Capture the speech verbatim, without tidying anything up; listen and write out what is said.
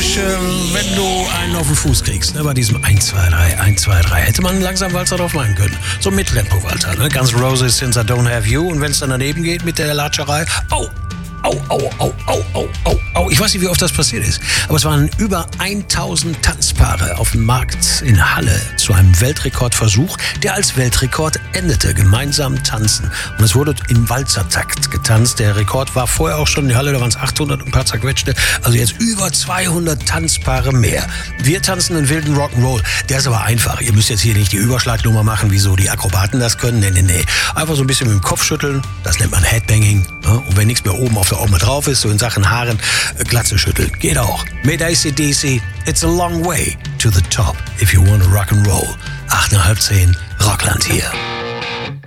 praktisch, äh, wenn du einen auf den Fuß kriegst, ne, bei diesem eins, zwei, drei, eins, zwei, drei, hätte man einen langsamen Walzer drauf machen können. So ein Mittempo-Walzer, ne? Guns N' Roses, Since I Don't Have You. Und wenn es dann daneben geht mit der Latscherei, au, au, au, au, au, au, au, au. Ich weiß nicht, wie oft das passiert ist, aber es waren über tausend Tanzpaare auf dem Markt in Halle zu einem Weltrekordversuch, der als Weltrekord endete. Gemeinsam tanzen. Und es wurde im Walzertakt getanzt. Der Rekord war vorher auch schon in Halle, da waren es achthundert und ein paar zerquetschte. Also jetzt über zweihundert Tanzpaare mehr. Wir tanzen einen wilden Rock'n'Roll. Der ist aber einfach. Ihr müsst jetzt hier nicht die Überschlagnummer machen, wie so die Akrobaten das können. Nee, nee, nee. Einfach so ein bisschen mit dem Kopf schütteln. Das nennt man Headbanging. Und wenn nichts mehr oben auf der Ohren drauf ist, so in Sachen Haaren, Glatze schütteln. Geht auch. Mit A C D C, it's a long way to the top if you want to rock and roll. acht nach halb zehn, Rockland hier.